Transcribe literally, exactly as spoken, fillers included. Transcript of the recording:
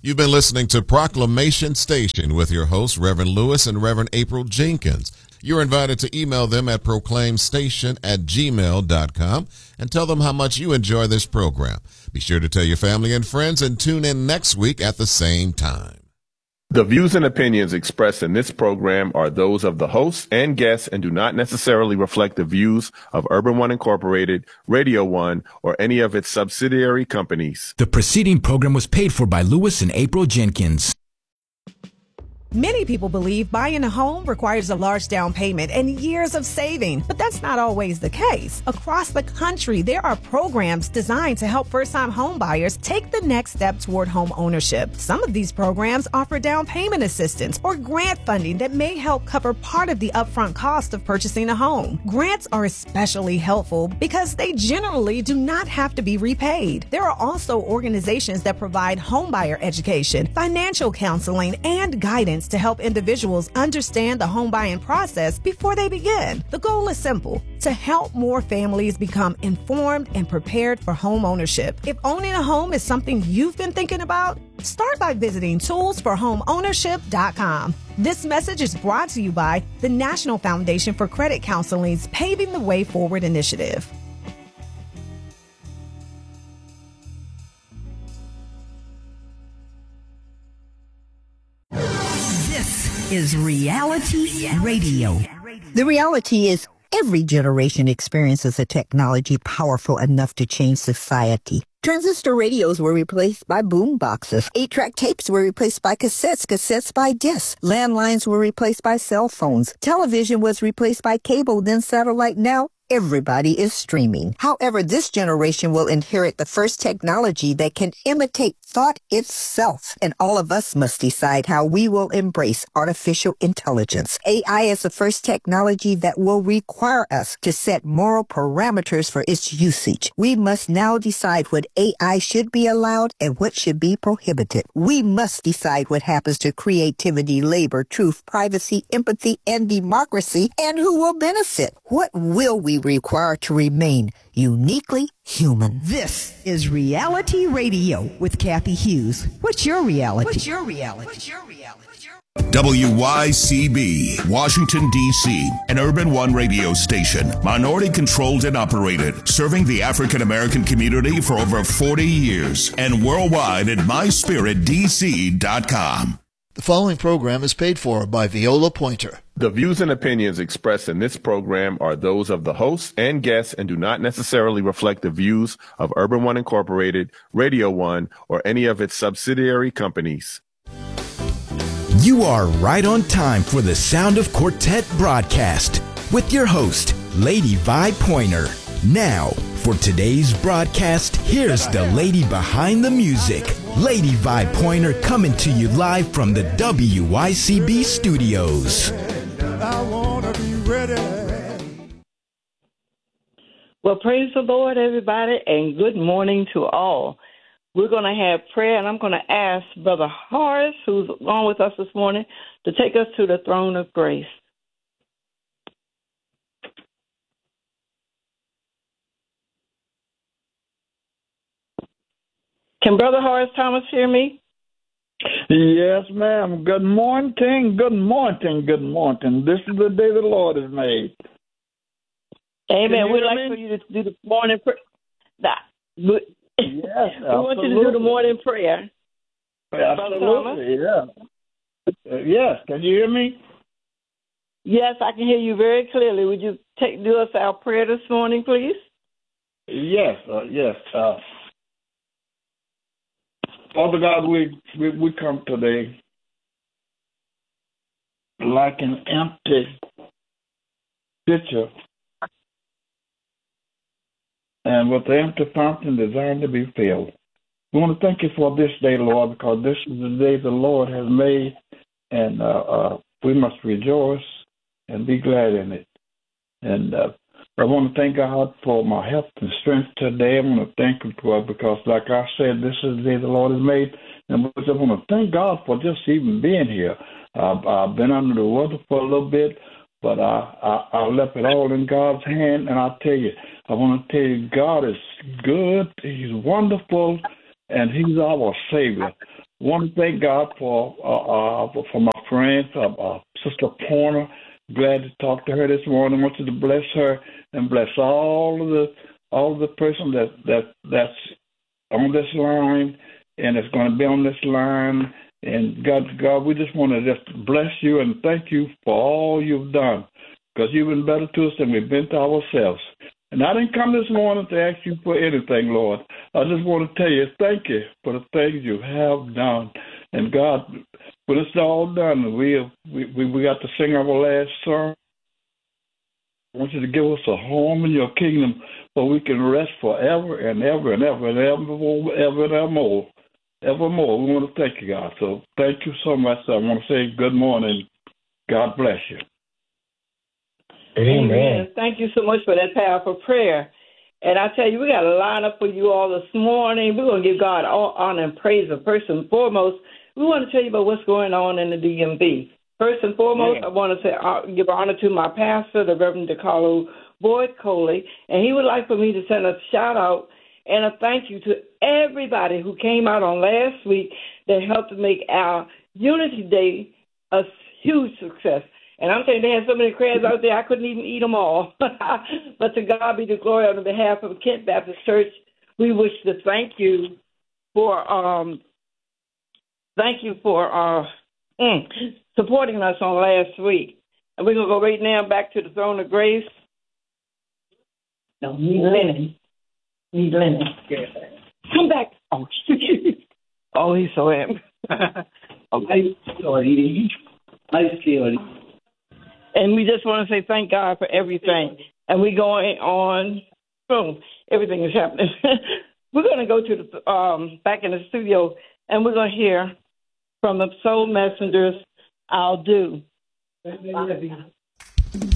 You've been listening to Proclamation Station with your hosts, Reverend Lewis and Reverend April Jenkins. You're invited to email them at proclaimstation at gmail dot com and tell them how much you enjoy this program. Be sure to tell your family and friends and tune in next week at the same time. The views and opinions expressed in this program are those of the hosts and guests and do not necessarily reflect the views of Urban One Incorporated, Radio One, or any of its subsidiary companies. The preceding program was paid for by Lewis and April Jenkins. Many people believe buying a home requires a large down payment and years of saving, but that's not always the case. Across the country, there are programs designed to help first-time home buyers take the next step toward home ownership. Some of these programs offer down payment assistance or grant funding that may help cover part of the upfront cost of purchasing a home. Grants are especially helpful because they generally do not have to be repaid. There are also organizations that provide homebuyer education, financial counseling, and guidance to help individuals understand the home buying process before they begin. The goal is simple: to help more families become informed and prepared for home ownership. If owning a home is something you've been thinking about, start by visiting tools for home ownership dot com. This message is brought to you by the National Foundation for Credit Counseling's Paving the Way Forward initiative. Is Reality Radio. The reality is every generation experiences a technology powerful enough to change society. Transistor radios were replaced by boom boxes. Eight-track tapes were replaced by cassettes, cassettes by discs. Landlines were replaced by cell phones. Television was replaced by cable, then satellite. Now everybody is streaming. However, this generation will inherit the first technology that can imitate thought itself. And all of us must decide how we will embrace artificial intelligence. A I is the first technology that will require us to set moral parameters for its usage. We must now decide what A I should be allowed and what should be prohibited. We must decide what happens to creativity, labor, truth, privacy, empathy, and democracy, and who will benefit. What will we require to remain uniquely human? This is Reality Radio with Kathy Hughes. What's your reality? What's your reality? What's your reality? W Y C B, Washington, D C, an Urban One radio station, minority-controlled and operated, serving the African-American community for over forty years, and worldwide at my spirit d c dot com. The following program is paid for by Viola Pointer. The views and opinions expressed in this program are those of the hosts and guests and do not necessarily reflect the views of Urban One Incorporated, Radio One, or any of its subsidiary companies. You are right on time for the Sound of Quartet broadcast with your host, Lady Vi Pointer. Now, for today's broadcast, here's the lady behind the music, Lady Vi Pointer, coming to you live from the W Y C B studios. I wanna be ready. Well, praise the Lord, everybody, and good morning to all. We're going to have prayer, and I'm going to ask Brother Horace, who's on with us this morning, to take us to the throne of grace. Can Brother Horace Thomas hear me? Yes, ma'am. Good morning, good morning, good morning. This is the day the Lord has made. Amen. We'd like me? for you to do the morning prayer. Nah, we, yes, we want you to do the morning prayer. Absolutely, yeah. Uh, yes, can you hear me? Yes, I can hear you very clearly. Would you take do us our prayer this morning, please? Yes, uh, yes. Uh, Father God, we, we we come today like an empty pitcher and with the empty fountain designed to be filled. We want to thank you for this day, Lord, because this is the day the Lord has made, and uh, uh, we must rejoice and be glad in it. And uh, I want to thank God for my health and strength today. I want to thank Him for it because, like I said, this is the day the Lord has made. And I want to thank God for just even being here. Uh, I've been under the weather for a little bit, but I, I, I left it all in God's hand. And I tell you, I want to tell you, God is good. He's wonderful, and He's our Savior. want to thank God for uh, uh, for my friend, uh, uh, Sister Porter. Glad to talk to her this morning. I want you to bless her and bless all of the all of the person that that that's on this line and it's going to be on this line. And God, God, we just want to just bless you and thank you for all you've done, because you've been better to us than we've been to ourselves. And I didn't come this morning to ask you for anything, Lord. I just want to tell you thank you for the things you have done. And God, when it's all done, we we we got to sing our last song. I want you to give us a home in your kingdom where we can rest forever and ever and ever and ever, ever and evermore. Evermore. We want to thank you, God. So thank you so much. I want to say good morning. God bless you. Amen. Amen. Thank you so much for that powerful prayer. And I tell you, we got a line up for you all this morning. We're going to give God all honor and praise. But first and foremost, we want to tell you about what's going on in the D M V. First and foremost, yeah. I want to say, uh, give honor to my pastor, the Reverend DeCarlo Boyd Coley, and he would like for me to send a shout-out and a thank you to everybody who came out on last week that helped to make our Unity Day a huge success. And I'm saying they had so many crabs out there, I couldn't even eat them all. But to God be the glory. On behalf of Kent Baptist Church, we wish to thank you for um, thank you for uh, mm, supporting us on last week. And we're going to go right now back to the throne of grace. No, need linen. Need linen. Come back. Oh, oh he's so happy. Okay. Sorry. I'm sorry. And we just want to say thank God for everything. And we're going on, boom, everything is happening. We're going to go to the um, back in the studio, and we're going to hear from the Soul Messengers, I'll Do.